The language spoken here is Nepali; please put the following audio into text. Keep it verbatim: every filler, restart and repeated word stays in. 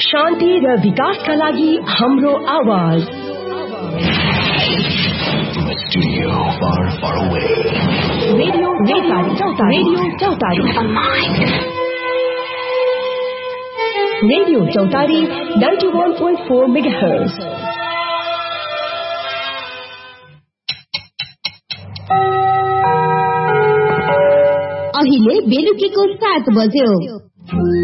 शान्ति र विकासका लागि हाम्रो आवाज। Studio far, far away. Radio, radio, radio Chautari. Radio Chautari, ninety-one point four megahertz. अहिले बेलुकीको सात बज्यो।